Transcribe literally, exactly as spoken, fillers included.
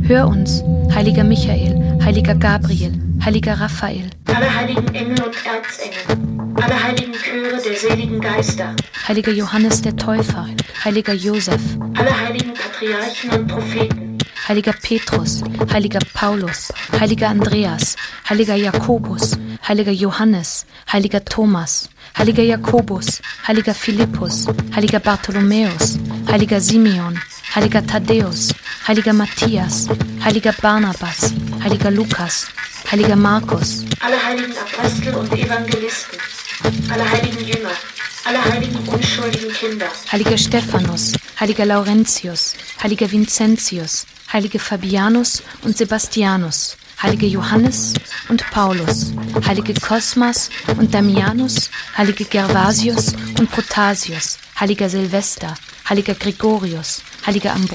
Hör uns, heiliger Michael, heiliger Gabriel, heiliger Raphael. Alle heiligen Engel und Erzengel, alle heiligen Chöre der seligen Geister. Heiliger Johannes der Täufer, heiliger Josef. Alle heiligen Patriarchen und Propheten. Heiliger Petrus, heiliger Paulus, heiliger Andreas, heiliger Jakobus, heiliger Johannes, heiliger Thomas, heiliger Jakobus, heiliger Philippus, heiliger Bartholomäus, heiliger Simeon, heiliger Thaddäus, heiliger Matthias, heiliger Barnabas, heiliger Lukas, heiliger Markus. Alle heiligen Apostel und Evangelisten, alle heiligen Jünger, alle heiligen unschuldigen Kinder. Heiliger Stephanus, heiliger Laurentius, heiliger Vincentius, heilige Fabianus und Sebastianus, heilige Johannes und Paulus, heilige Kosmas und Damianus, heilige Gervasius und Protasius, heiliger Silvester, heiliger Gregorius, heiliger Ambrosius,